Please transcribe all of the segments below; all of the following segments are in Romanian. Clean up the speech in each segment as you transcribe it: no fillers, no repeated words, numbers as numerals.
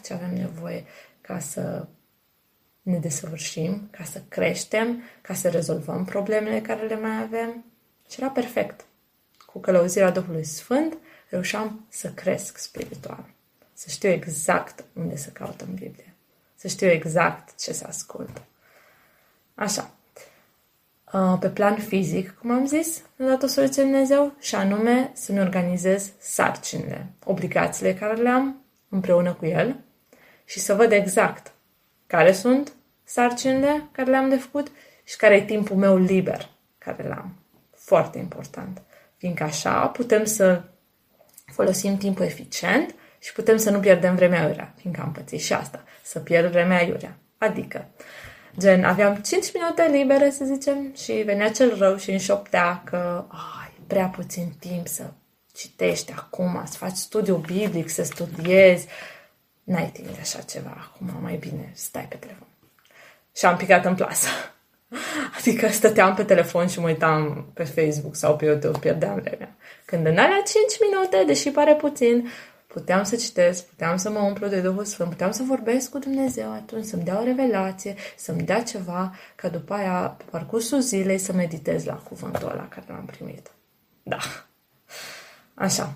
ce avem nevoie ca să ne desăvârșim, ca să creștem, ca să rezolvăm problemele care le mai avem. Și era perfect. Cu călăuzirea Duhului Sfânt reușeam să cresc spiritual. Să știu exact unde să caut în Biblie. Să știu exact ce să ascult. Așa. Pe plan fizic, cum am zis, ne-a dat o soluție Dumnezeu și anume să-mi organizez sarcinile, obligațiile care le am împreună cu El și să văd exact care sunt sarcinile care le-am de făcut și care e timpul meu liber care l-am. Foarte important. Fiindcă așa putem să folosim timpul eficient și putem să nu pierdem vremea aiurea. Fiindcă am pățit și asta. Să pierd vremea aiurea. Adică, gen, aveam 5 minute libere, să zicem, și venea cel rău și îmi șoptea că e prea puțin timp să citești acum, să faci studiu biblic, să studiezi. N-ai timp de așa ceva acum, mai bine stai pe telefon. Și am picat în plasă. Adică stăteam pe telefon și mă uitam pe Facebook sau pe YouTube, pierdeam vremea. Când în alea 5 minute, deși pare puțin, puteam să citesc, puteam să mă umplu de Duhul Sfânt, puteam să vorbesc cu Dumnezeu atunci, să-mi dea o revelație, să-mi dea ceva, ca după aia, pe parcursul zilei, să meditez la cuvântul ăla care l-am primit. Da. Așa.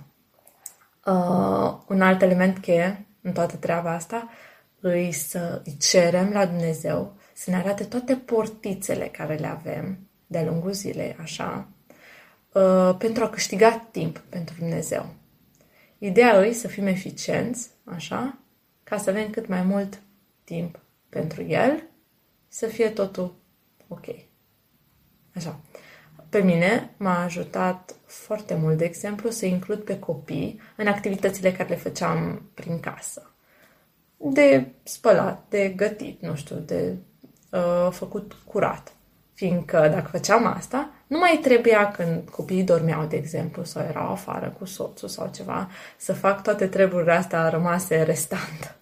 Un alt element cheie în toată treaba asta îi să îi cerem la Dumnezeu să ne arate toate portițele care le avem de-a lungul zilei, așa, pentru a câștiga timp pentru Dumnezeu. Ideea e să fim eficienți, așa, ca să avem cât mai mult timp pentru El, să fie totul ok. Așa. Pe mine m-a ajutat foarte mult, de exemplu, să includ pe copii în activitățile care le făceam prin casă. De spălat, de gătit, nu știu, de făcut curat. Fiindcă dacă făceam asta, nu mai trebuia când copiii dormeau, de exemplu, sau erau afară cu soțul sau ceva, să fac toate treburile astea rămase restant.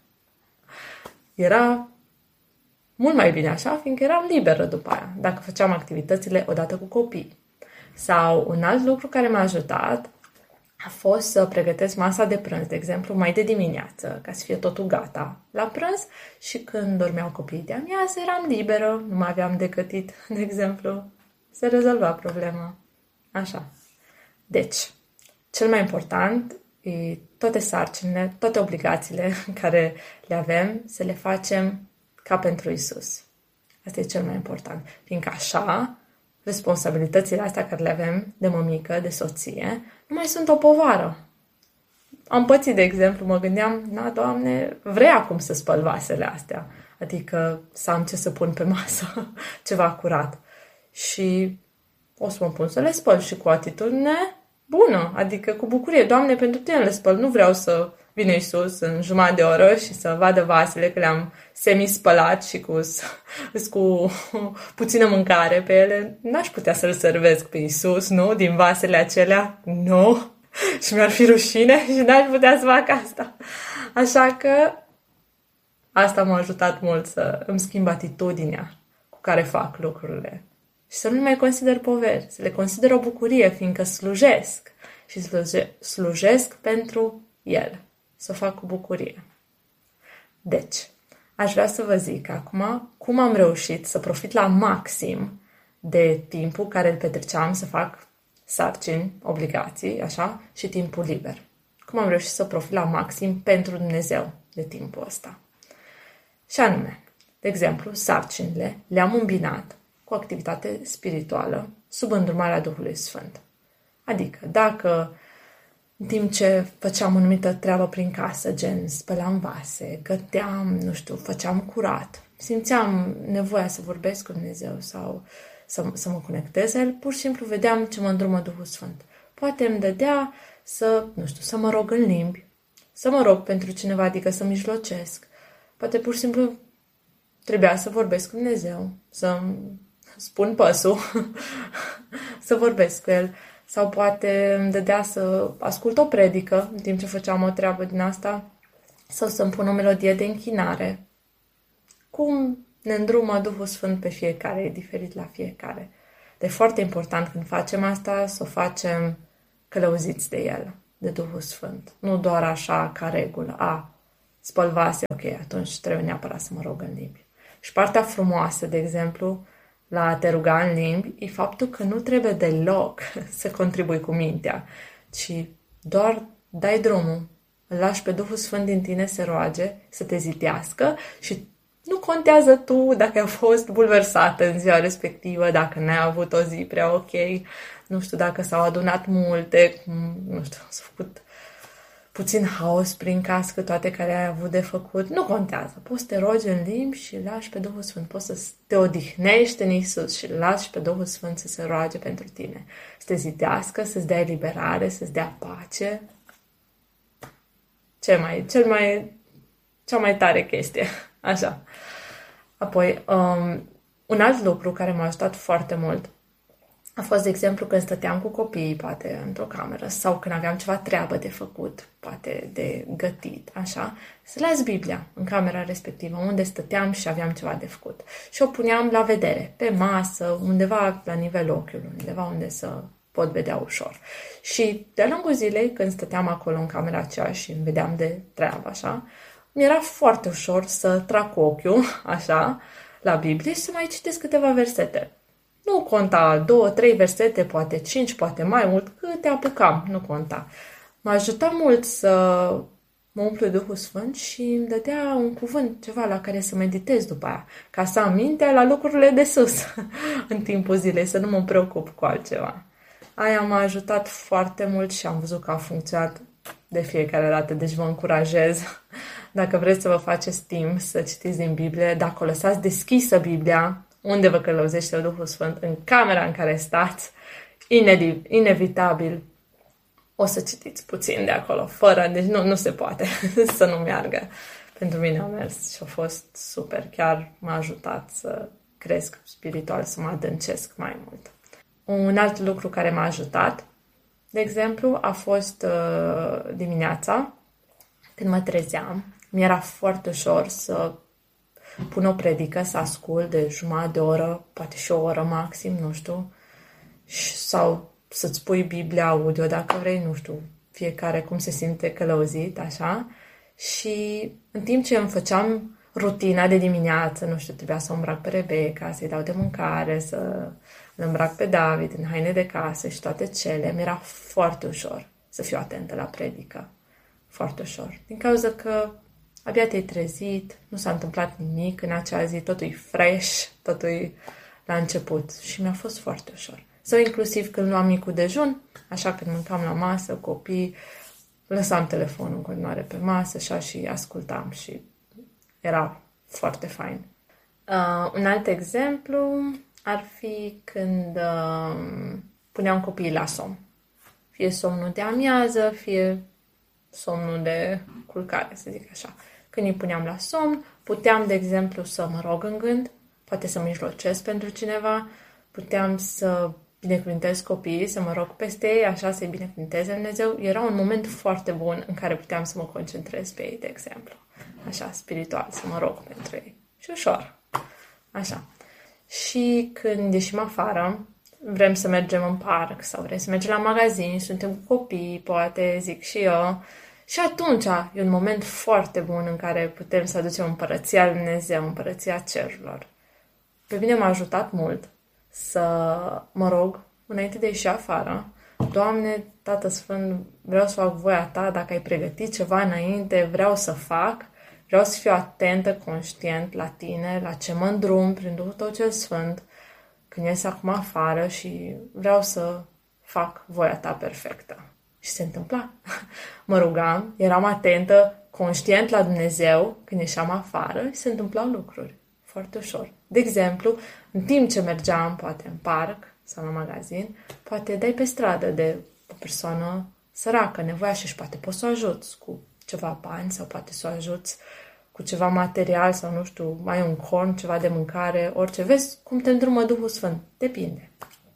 Era mult mai bine așa, fiindcă eram liberă după aia, dacă făceam activitățile odată cu copii. Sau un alt lucru care m-a ajutat a fost să pregătesc masa de prânz, de exemplu, mai de dimineață, ca să fie totul gata la prânz și când dormeau copiii de amiază, eram liberă, nu mai aveam de gătit, de exemplu, se rezolva problema. Așa. Deci, cel mai important e toate sarcinile, toate obligațiile care le avem, să le facem ca pentru Isus. Asta e cel mai important. Fiindcă așa, responsabilitățile astea care le avem de mămică, de soție, nu mai sunt o povară. Am pățit, de exemplu, mă gândeam, Doamne, vrei acum să spăl vasele astea. Adică să am ce să pun pe masă, ceva curat. Și o să mă pun să le spăl și cu o atitudine bună, adică cu bucurie. Doamne, pentru Tine le spăl, nu vreau să vină Iisus în jumătate de oră și să vadă vasele că le-am semi-spălat și cu puțină mâncare pe ele. N-aș putea să-L servesc pe Iisus, nu? Din vasele acelea? Nu. Și mi-ar fi rușine și n-aș putea să fac asta. Așa că asta m-a ajutat mult să îmi schimb atitudinea cu care fac lucrurile. Și să nu le mai consider poveri, să le consider o bucurie, fiindcă slujesc. Și slujesc pentru El. Să o fac cu bucurie. Deci, aș vrea să vă zic acum cum am reușit să profit la maxim de timpul care îl petreceam să fac sarcini, obligații, așa, și timpul liber. Cum am reușit să profit la maxim pentru Dumnezeu de timpul ăsta. Și anume, de exemplu, sarcinile le-am îmbinat cu activitate spirituală sub îndrumarea Duhului Sfânt. Adică, dacă în timp ce făceam o anumită treabă prin casă, gen spălam vase, găteam, nu știu, făceam curat, simțeam nevoia să vorbesc cu Dumnezeu sau să mă conectez la El, pur și simplu vedeam ce mă îndrumă Duhul Sfânt. Poate îmi dădea să mă rog în limbi, să mă rog pentru cineva, adică să mijlocesc. Poate pur și simplu trebuia să vorbesc cu Dumnezeu, să spun păsul, să vorbesc cu El. Sau poate îmi dădea să ascult o predică în timp ce făceam o treabă din asta, sau să-mi pun o melodie de închinare. Cum ne îndrumă Duhul Sfânt pe fiecare, e diferit la fiecare. De foarte important când facem asta, să o facem călăuziți de El, de Duhul Sfânt. Nu doar așa ca regulă, spăl vase, ok, atunci trebuie neapărat să mă rog în limbi. Și partea frumoasă, de exemplu, la a te ruga în limbi, e faptul că nu trebuie deloc să contribui cu mintea, ci doar dai drumul, îl lași pe Duhul Sfânt din tine să roage, să te zidească și nu contează tu dacă ai fost bulversată în ziua respectivă, dacă n-ai avut o zi prea ok, nu știu dacă s-au adunat multe, nu știu, s-a făcut puțin haos prin cască, toate care ai avut de făcut, nu contează. Poți să te rogi în limbi și lași pe Duhul Sfânt. Poți să te odihnești în Iisus și lași pe Duhul Sfânt să se roage pentru tine. Să te zidească, să-ți dea eliberare, să-ți dea pace. Cea mai tare chestie. Așa. Apoi, un alt lucru care m-a ajutat foarte mult a fost, de exemplu, când stăteam cu copiii, poate, într-o cameră, sau când aveam ceva treabă de făcut, poate de gătit, așa, să las Biblia în camera respectivă, unde stăteam și aveam ceva de făcut. Și o puneam la vedere, pe masă, undeva la nivelul ochiului, undeva unde să pot vedea ușor. Și de-a lungul zilei, când stăteam acolo în camera aceea și îmi vedeam de treabă, așa, mi-era foarte ușor să trag cu ochiul, așa, la Biblie și să mai citesc câteva versete. Nu conta 2, 3 versete, poate 5, poate mai mult, câte apucam, nu conta. M-a ajutat mult să mă umplu Duhul Sfânt și îmi dădea un cuvânt, ceva la care să meditez după aia, ca să am mintea la lucrurile de sus în timpul zilei, să nu mă preocup cu altceva. Aia m-a ajutat foarte mult și am văzut că a funcționat de fiecare dată, deci vă încurajez, dacă vreți să vă faceți timp să citiți din Biblie, dacă o lăsați deschisă Biblia, unde vă călăuzește Duhul Sfânt, în camera în care stați, inevitabil o să citiți puțin de acolo, fără, deci nu se poate să nu meargă. Pentru mine a mers și a fost super, chiar m-a ajutat să cresc spiritual, să mă adâncesc mai mult. Un alt lucru care m-a ajutat, de exemplu, a fost dimineața, când mă trezeam, mi-era foarte ușor să pun o predică, să ascult de jumătate de oră, poate și o oră maxim, nu știu, sau să-ți pui Biblia audio dacă vrei, nu știu, fiecare cum se simte călăuzit, așa, și în timp ce îmi făceam rutina de dimineață, nu știu, trebuia să o îmbrac pe Rebecca, să-i dau de mâncare, să îl îmbrac pe David în haine de casă și toate cele, mi-era foarte ușor să fiu atentă la predică. Foarte ușor. Din cauza că abia te-ai trezit, nu s-a întâmplat nimic în acea zi, totul e fresh, totul e la început și mi-a fost foarte ușor. Sau inclusiv când luam micul dejun, așa când mâncam la masă, copii, lăsam telefonul în continuare pe masă, așa, și ascultam și era foarte fain. Un alt exemplu ar fi când puneam copiii la somn. Fie somnul de amiază, fie somnul de culcare, să zic așa. Când îi puneam la somn, puteam, de exemplu, să mă rog în gând, poate să mijlocesc pentru cineva, puteam să binecuvântez copiii, să mă rog peste ei, așa, să-i binecuvânteze Dumnezeu. Era un moment foarte bun în care puteam să mă concentrez pe ei, de exemplu. Așa, spiritual, să mă rog pentru ei. Și ușor. Așa. Și când ieșim afară, vrem să mergem în parc sau vrem să mergem la magazin, suntem cu copii, poate, zic și eu. Și atunci e un moment foarte bun în care putem să aducem împărăția lui Dumnezeu, împărăția cerurilor. Pe mine m-a ajutat mult să mă rog înainte de ieși afară. Doamne, Tată Sfânt, vreau să fac voia Ta, dacă ai pregătit ceva înainte, vreau să fac, vreau să fiu atentă, conștient la Tine, la ce mă îndrum prin Duhul Tău cel Sfânt, când ies acum afară și vreau să fac voia Ta perfectă. Și se întâmpla. Mă rugam, eram atentă, conștient la Dumnezeu când ieșeam afară și se întâmplau lucruri foarte ușor. De exemplu, în timp ce mergeam, poate în parc sau la magazin, poate dai pe stradă de o persoană săracă, nevoiașă și poate poți să o ajuți cu ceva bani sau poate să o ajuți cu ceva material sau, nu știu, mai un corn, ceva de mâncare, orice. Vezi cum te îndrumă Duhul Sfânt. Depinde.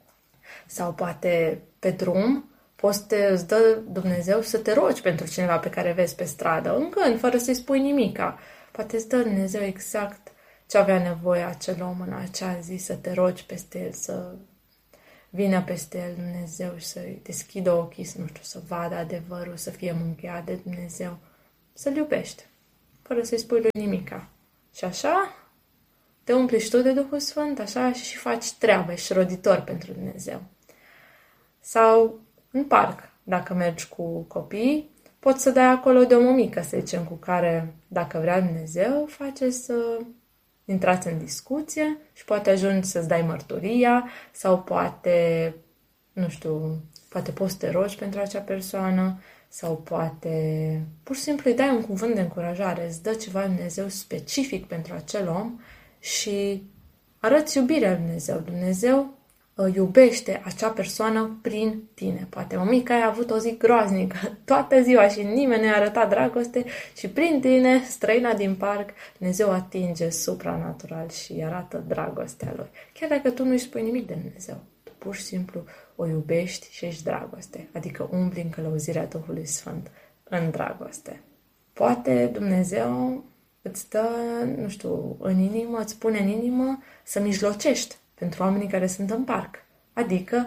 Sau poate pe drum îți dă Dumnezeu să te rogi pentru cineva pe care vezi pe stradă, în gând, fără să-i spui nimica. Poate îți dă Dumnezeu exact ce avea nevoie acel om în acea zi, să te rogi peste el, să vină peste el Dumnezeu și să-i deschidă ochii, să, nu știu, să vadă adevărul, să fie mângâiat de Dumnezeu, să-L iubești. fără să-i spui lui nimica. Și așa te umpli și tu de Duhul Sfânt, așa și faci treabă, ești roditor pentru Dumnezeu. Sau în parc, dacă mergi cu copiii, poți să dai acolo de o mămică, să zicem, cu care, dacă vrea Dumnezeu, face să intrați în discuție și poate ajungi să-ți dai mărturia sau poate, nu știu, poate poți să te rogi pentru acea persoană sau poate pur și simplu îi dai un cuvânt de încurajare, îți dă ceva Dumnezeu specific pentru acel om și arăți iubirea lui Dumnezeu. Dumnezeu iubește acea persoană prin tine. Poate mămica a avut o zi groaznică toată ziua și nimeni nu i-a arătat dragoste și prin tine, străina din parc, Dumnezeu atinge supranatural și arată dragostea lui. Chiar dacă tu nu-i spui nimic de Dumnezeu, tu pur și simplu o iubești și ești dragoste, adică umbli în călăuzirea Duhului Sfânt în dragoste. Poate Dumnezeu îți dă, nu știu, în inimă, îți pune în inimă să mijlocești pentru oamenii care sunt în parc. Adică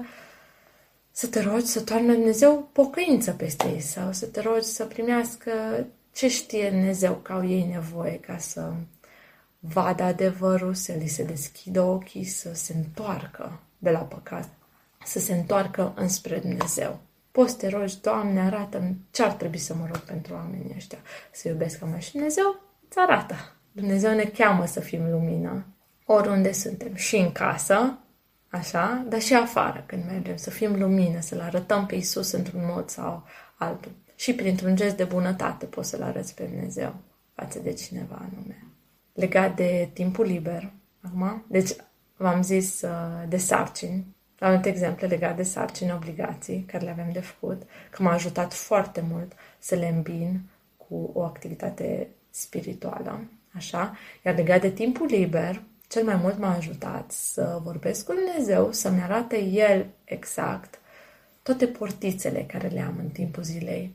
să te rogi să toarne Dumnezeu pocăință peste ei sau să te rogi să primească ce știe Dumnezeu că au ei nevoie ca să vadă adevărul, să li se deschidă ochii, să se întoarcă de la păcat, să se întoarcă înspre Dumnezeu. Poți să te rogi, Doamne, arată-mi ce ar trebui să mă rog pentru oamenii ăștia, să iubesc mai și Dumnezeu îți arată. Dumnezeu ne cheamă să fim lumină oriunde suntem, și în casă, așa, dar și afară când mergem, să fim lumină, să-L arătăm pe Iisus într-un mod sau altul. Și printr-un gest de bunătate poți să-L arăți pe Dumnezeu față de cineva anume. Legat de timpul liber, acum, deci v-am zis de sarcini, la un exemplu legat de sarcini, obligații care le avem de făcut, că m-a ajutat foarte mult să le îmbin cu o activitate spirituală, așa, iar legat de timpul liber, cel mai mult m-a ajutat să vorbesc cu Dumnezeu, să-mi arate El exact toate portițele care le am în timpul zilei.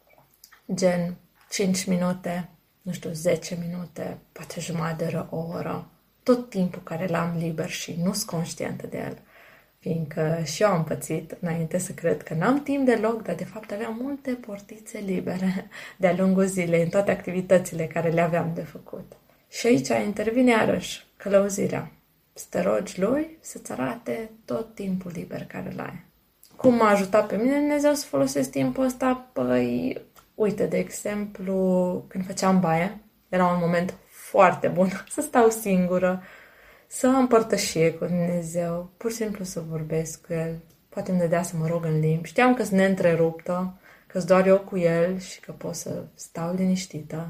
Gen 5 minute, nu știu, 10 minute, poate jumătate de oră, o oră. Tot timpul care l-am liber și nu sunt conștientă de el. Fiindcă și eu am pățit înainte să cred că n-am timp deloc, dar de fapt aveam multe portițe libere de-a lungul zilei, în toate activitățile care le aveam de făcut. Și aici intervine iarăși călăuzirea. Să te rogi lui să-ți arate tot timpul liber care îl ai. Cum m-a ajutat pe mine Dumnezeu să folosesc timpul ăsta? Păi, uite, de exemplu, când făceam baie, era un moment foarte bun să stau singură, să am părtășie cu Dumnezeu, pur și simplu să vorbesc cu El. Poate îmi dădea să mă rog în limbi. Știam că sunt neîntreruptă, că sunt doar eu cu El și că pot să stau liniștită,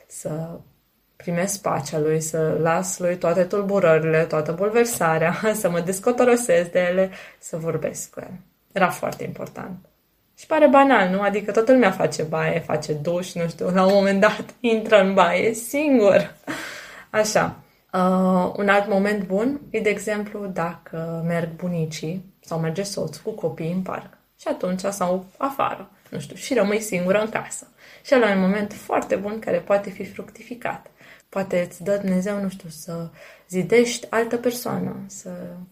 să primesc pacea Lui, să las Lui toate tulburările, toată bulversarea, să mă descotorosesc de ele, să vorbesc cu El. Era foarte important. Și pare banal, nu? Adică toată lumea face baie, face duș, nu știu, la un moment dat intră în baie singur. Așa. Un alt moment bun e, de exemplu, dacă merg bunicii sau merge soț cu copiii în parc. Și atunci sau afară, nu știu, și rămâi singură în casă. Și ăla e un moment foarte bun care poate fi fructificat. Poate îți dă Dumnezeu, nu știu, să zidești altă persoană, să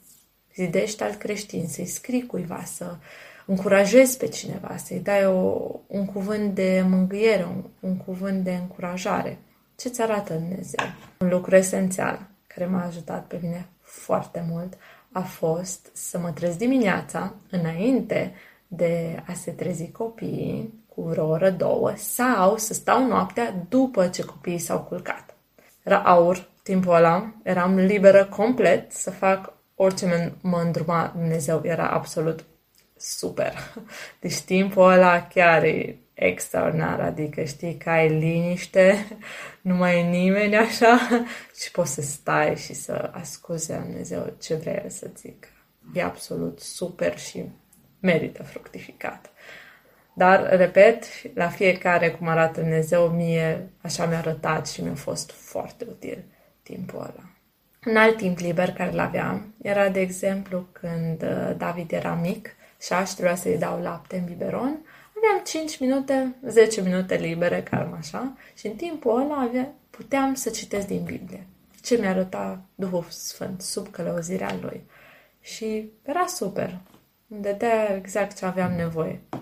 zidești alt creștin, să-i scrii cuiva, să încurajezi pe cineva, să-i dai un cuvânt de mângâiere, un cuvânt de încurajare. Ce-ți arată Dumnezeu? Un lucru esențial care m-a ajutat pe mine foarte mult a fost să mă trezesc dimineața înainte de a se trezi copiii cu vreo oră, două, sau să stau noaptea după ce copiii s-au culcat. Era aur timpul ăla, eram liberă complet să fac orice mă îndruma Dumnezeu, era absolut super. Deci timpul ăla chiar e extraordinar, adică știi că ai liniște, nu mai e nimeni așa și poți să stai și să asculți de Dumnezeu ce vrea El să zică. E absolut super și merită fructificat. Dar, repet, la fiecare cum arată Dumnezeu, mie așa mi-a arătat și mi-a fost foarte util timpul ăla. Un alt timp liber care l-aveam era, de exemplu, când David era mic și aș trebuia să-i dau lapte în biberon, aveam 5 minute, 10 minute libere, cam așa, și în timpul ăla puteam să citesc din Biblie. Ce mi-a arătat Duhul Sfânt sub călăuzirea Lui. Și era super. Îmi dădea exact ce aveam nevoie.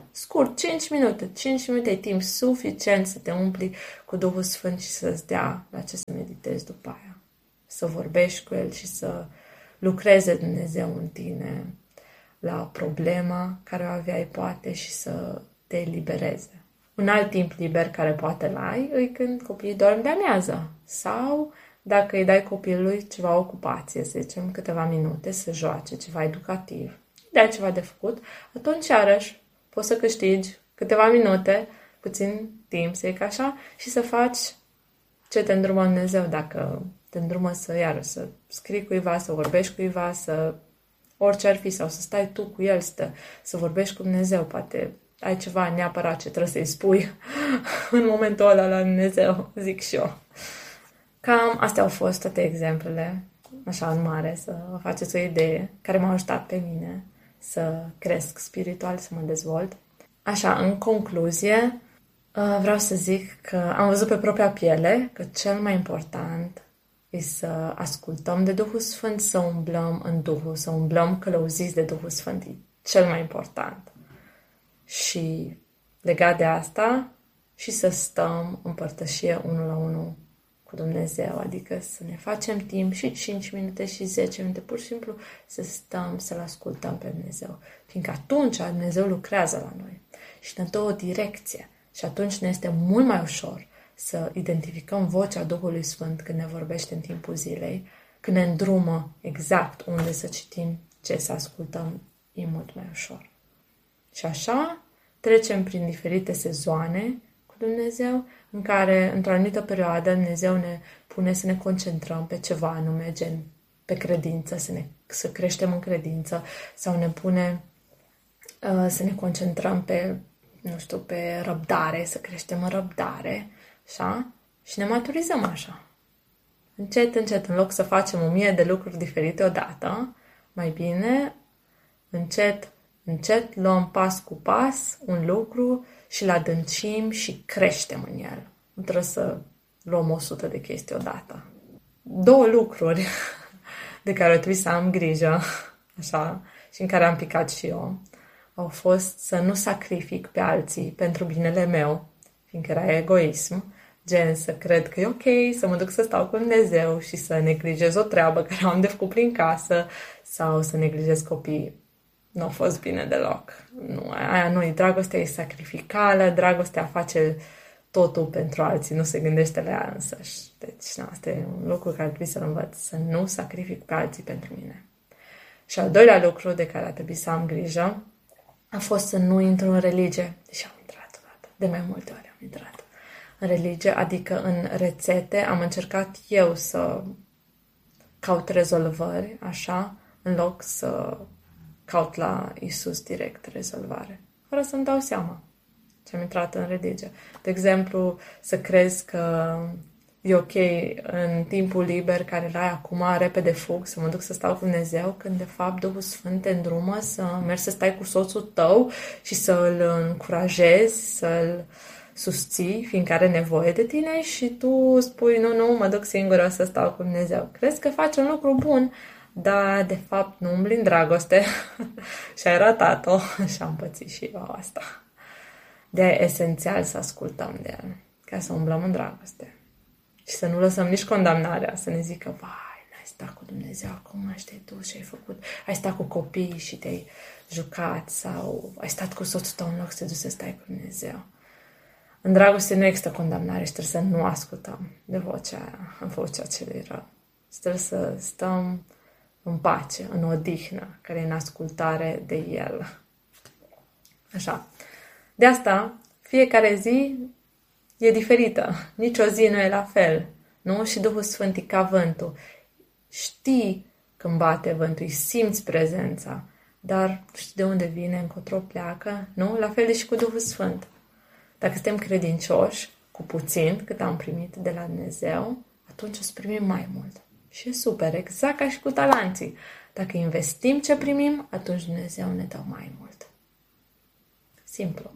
scurt, 5 minute. 5 minute e timp suficient să te umpli cu Duhul Sfânt și să-ți dea la ce să meditezi după aia. Să vorbești cu El și să lucreze Dumnezeu în tine la problema care o aveai poate și să te elibereze. Un alt timp liber care poate l-ai e când copiii dorm de amiază sau dacă îi dai copilului ceva ocupație, să zicem câteva minute, să joace ceva educativ, îi dai ceva de făcut, atunci iarăși poți să câștigi câteva minute, puțin timp, să zic așa, și să faci ce te îndrumă Dumnezeu, dacă te îndrumă să scrii cuiva, să vorbești cuiva, să orice ar fi, sau să stai tu cu el, să vorbești cu Dumnezeu, poate ai ceva neapărat ce trebuie să-i spui în momentul ăla la Dumnezeu, zic și eu. Cam astea au fost toate exemplele, așa în mare, să vă faceți o idee, care m-au ajutat pe mine să cresc spiritual, să mă dezvolt. Așa, în concluzie, vreau să zic că am văzut pe propria piele că cel mai important e să ascultăm de Duhul Sfânt, să umblăm în Duhul, să umblăm călăuziți de Duhul Sfânt. E cel mai important. Și legat de asta, și să stăm în părtășie unul la unul cu Dumnezeu, adică să ne facem timp și 5 minute și 10 minute, pur și simplu să stăm, să-L ascultăm pe Dumnezeu. Fiindcă atunci Dumnezeu lucrează la noi și ne dă o direcție și atunci ne este mult mai ușor să identificăm vocea Duhului Sfânt când ne vorbește în timpul zilei, când ne îndrumă exact unde să citim, ce să ascultăm, e mult mai ușor. Și așa trecem prin diferite sezoane cu Dumnezeu, în care, într-o anumită perioadă, Dumnezeu ne pune să ne concentrăm pe ceva anume, gen pe credință, să creștem în credință, sau ne pune să ne concentrăm pe, pe răbdare, să creștem în răbdare, așa? Și ne maturizăm așa. Încet, încet, în loc să facem 1000 de lucruri diferite odată, mai bine, încet, încet, luăm pas cu pas un lucru și îl adâncim și creștem în el. Nu trebuie să luăm 100 de chestii odată. 2 lucruri de care trebuie să am grijă, așa, și în care am picat și eu, au fost să nu sacrific pe alții pentru binele meu, fiindcă era egoism, gen să cred că e ok să mă duc să stau cu Dumnezeu și să neglijez o treabă care am de făcut prin casă sau să neglijez copiii. Nu a fost bine deloc. Nu, aia nu, dragostea e sacrificală, dragostea face totul pentru alții, nu se gândește la ea însăși. Deci, asta e un lucru care trebuie să-l învăț, să nu sacrific pe alții pentru mine. Și al doilea lucru de care a trebuit să am grijă a fost să nu intru în religie. Deși am intrat odată, de mai multe ori am intrat în religie, adică în rețete. Am încercat eu să caut rezolvări, așa, în loc să caut la Isus direct rezolvare, fără să-mi dau seama ce am intrat în religie. De exemplu, să crezi că e ok în timpul liber care l-ai acum, repede fug, să mă duc să stau cu Dumnezeu, când de fapt Duhul Sfânt te îndrumă să mergi să stai cu soțul tău și să-l încurajezi, să-l susții, fiindcă are nevoie de tine și tu spui, nu, mă duc singură să stau cu Dumnezeu. Crezi că faci un lucru bun, dar de fapt nu umbli în dragoste și ai ratat-o și am pățit și eu asta. De-aia e esențial să ascultăm de El, ca să umblăm în dragoste. Și să nu lăsăm nici condamnarea, să ne zică, vai, n-ai stat cu Dumnezeu acum, știi tu ce ai făcut, ai stat cu copiii și te-ai jucat sau ai stat cu soțul tău în loc să te duci să stai cu Dumnezeu. În dragoste nu există condamnare și trebuie să nu ascultăm de vocea celui rău. Trebuie să stăm în pace, în odihnă, care e în ascultare de El. Așa. De asta, fiecare zi e diferită. Nici o zi nu e la fel. Nu? Și Duhul Sfânt e ca vântul. Știi când bate vântul, îi simți prezența, dar nu știi de unde vine, încotro pleacă. Nu? La fel e și cu Duhul Sfânt. Dacă suntem credincioși, cu puțin cât am primit de la Dumnezeu, atunci o să primim mai mult. Și e super, exact ca și cu talanții. Dacă investim ce primim, atunci Dumnezeu ne dă mai mult. Simplu.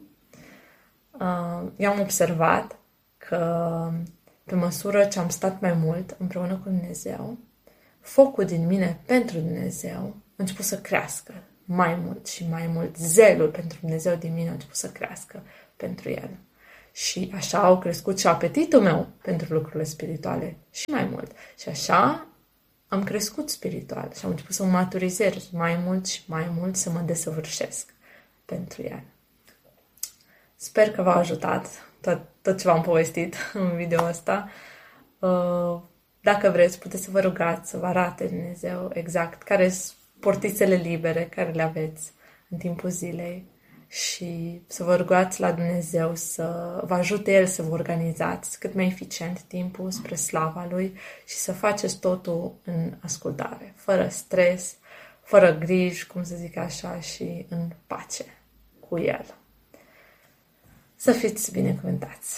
Eu am observat că pe măsură ce am stat mai mult împreună cu Dumnezeu, focul din mine pentru Dumnezeu a început să crească mai mult și mai mult. Zelul pentru Dumnezeu din mine a început să crească pentru El. Și așa au crescut și apetitul meu pentru lucrurile spirituale și mai mult. Și așa am crescut spiritual și am început să mă maturizez mai mult și mai mult, să mă desăvârșesc pentru El. Sper că v-a ajutat tot ce v-am povestit în video ăsta. Dacă vreți, puteți să vă rugați, să vă arate Dumnezeu exact care sunt portițele libere care le aveți în timpul zilei și să vă rugați la Dumnezeu să vă ajute El să vă organizați cât mai eficient timpul spre slava Lui și să faceți totul în ascultare, fără stres, fără griji, cum să zic așa, și în pace cu El. Să fiți binecuvântați!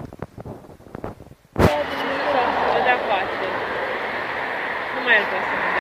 Nu mai el poate să